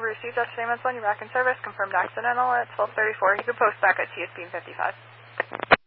number received after statements 1, you're back in service. Confirmed accidental at 12:34. You can post back at TSP 55.